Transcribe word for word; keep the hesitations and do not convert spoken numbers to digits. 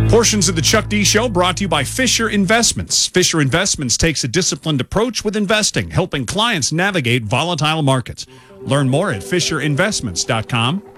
Portions of the Chuck D Show brought to you by Fisher Investments. Fisher Investments takes a disciplined approach with investing, helping clients navigate volatile markets. Learn more at fisher investments dot com.